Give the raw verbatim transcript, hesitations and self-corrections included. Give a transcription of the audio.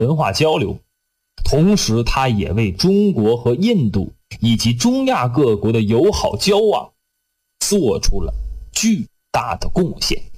文化交流，同时它也为中国和印度以及中亚各国的友好交往做出了巨大的贡献。